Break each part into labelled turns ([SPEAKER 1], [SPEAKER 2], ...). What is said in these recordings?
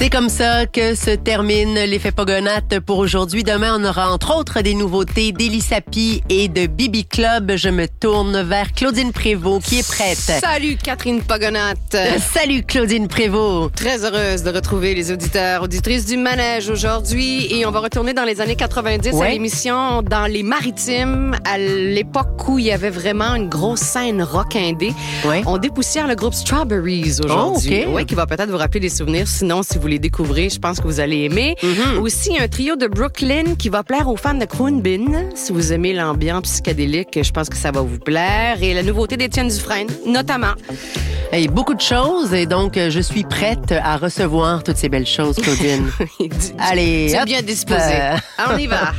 [SPEAKER 1] C'est comme ça que se termine l'effet Pogonate pour aujourd'hui. Demain, on aura entre autres des nouveautés d'Elisapi et de Bibi Club. Je me tourne vers Claudine Prévost qui est prête.
[SPEAKER 2] Salut Catherine Pogonate.
[SPEAKER 1] Salut Claudine Prévost.
[SPEAKER 2] Très heureuse de retrouver les auditeurs, auditrices du Manège aujourd'hui. Et on va retourner dans les années 90 à l'émission Dans les Maritimes, à l'époque où il y avait vraiment une grosse scène rock indé.
[SPEAKER 1] Ouais.
[SPEAKER 2] On dépoussière le groupe Strawberries aujourd'hui.
[SPEAKER 1] Oh, okay.
[SPEAKER 2] Qui va peut-être vous rappeler des souvenirs. Sinon, si vous les découvrez, je pense que vous allez aimer. Aussi, un trio de Brooklyn qui va plaire aux fans de Croonbin. Si vous aimez l'ambiance psychédélique, je pense que ça va vous plaire. Et la nouveauté d'Étienne Dufresne, notamment.
[SPEAKER 1] Hey, beaucoup de choses et donc je suis prête à recevoir toutes ces belles choses, Claudine. Allez,
[SPEAKER 2] c'est bien disposé. On y va.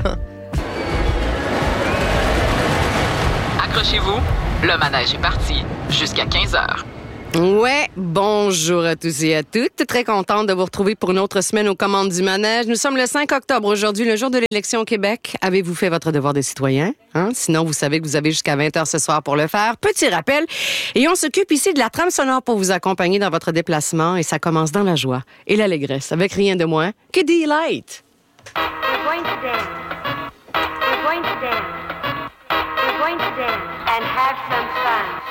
[SPEAKER 3] Accrochez-vous, le manège est parti jusqu'à 15h.
[SPEAKER 2] Ouais, bonjour à tous et à toutes. Très contente de vous retrouver pour une autre semaine aux commandes du manège. Nous sommes le 5 octobre aujourd'hui, le jour de l'élection au Québec. Avez-vous fait votre devoir de citoyen? Sinon, vous savez que vous avez jusqu'à 20h ce soir pour le faire. Petit rappel. Et on s'occupe ici de la trame sonore pour vous accompagner dans votre déplacement. Et ça commence dans la joie et l'allégresse, avec rien de moins que Delight.
[SPEAKER 4] We're going to dance. We're going to dance. We're going to dance and have some fun.